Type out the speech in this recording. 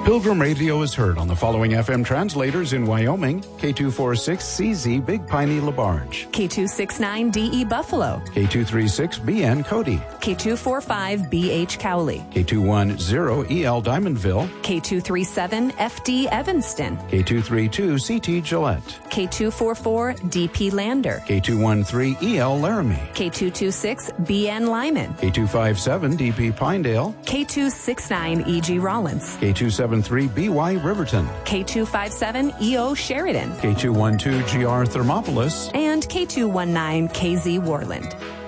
Pilgrim Radio is heard on the following FM translators in Wyoming: K246CZ Big Piney LaBarge, K269DE Buffalo, K236BN Cody, K245BH Cowley, K210EL Diamondville, K237FD Evanston, K232CT Gillette, K244DP Lander, K213EL Laramie, K226BN Lyman, K257DP Pinedale, K269EG Rollins, K273BY Riverton, K257EO Sheridan, K212GR Thermopolis, and K219KZ Warland.